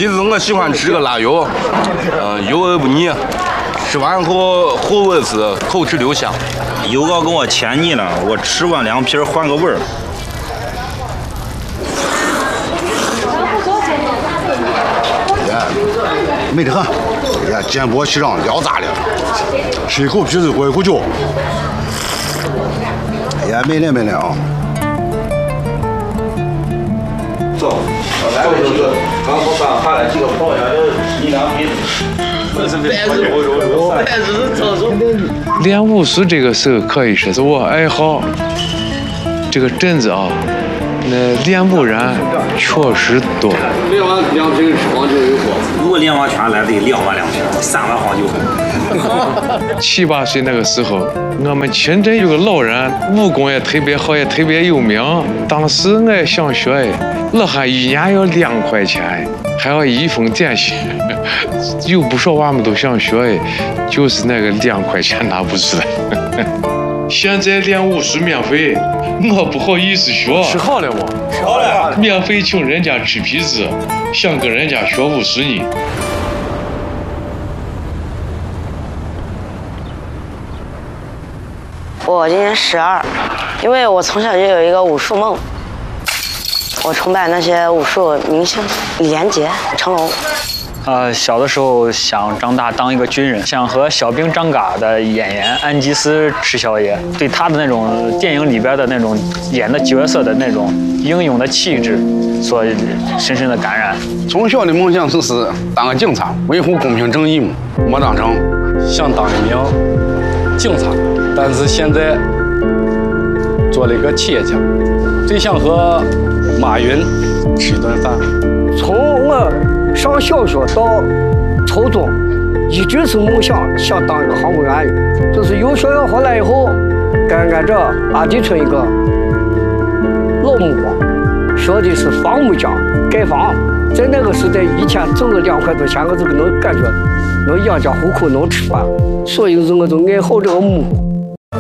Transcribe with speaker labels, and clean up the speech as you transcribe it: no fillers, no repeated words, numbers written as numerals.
Speaker 1: 其实我喜欢吃这个腊肉，油而不腻，吃完后后味是口齿留香。
Speaker 2: 油糕跟我甜腻了，我吃完2皮换个味儿。
Speaker 3: 美得很，哎呀，肩膊气上撩炸了，吃一口皮子过一口酒，哎呀，美了美了啊！
Speaker 2: 走，来了几个，刚我刚喊了几个朋友，1、2瓶。
Speaker 4: 练武术这个时候可以说是我爱好。这个镇子啊，那练武人确实多。
Speaker 5: 练完2瓶黄酒有货。
Speaker 2: 如果练完全来得2万2瓶，3万黄酒。
Speaker 4: 7、8岁那个时候，我们村镇有个老人，武功也特别好，也特别有名。当时我也想学，老汉1年要2块钱，还要1封点心。有不少娃们都想学，就是那个2块钱拿不出来。现在练武术免费，我不好意思学。吃好了吗？
Speaker 2: 吃好了。
Speaker 4: 免费请人家吃皮子，想跟人家学武术呢。
Speaker 6: 我今年12，因为我从小就有一个武术梦，我崇拜那些武术明星，李连杰、成龙。
Speaker 7: 小的时候想长大当一个军人，想和小兵张嘎的演员安吉斯吃宵夜，对他的那种电影里边的那种演的角色的那种英勇的气质所深深的感染。
Speaker 5: 从小的梦想就是当个警察，维护公平正义嘛，没当成。
Speaker 8: 想当一名警察，但是现在做了一个企业家，最想和马云吃一顿饭。
Speaker 9: 从我上小学到初中，一直是梦想当一个航空员。就是由学校回来以后，跟俺这阿弟村一个老木工学的是房木匠盖房。在那个时代，一天挣个2块多钱，我就能感觉能养家糊口，能吃饭。所以是我就爱好这个木工。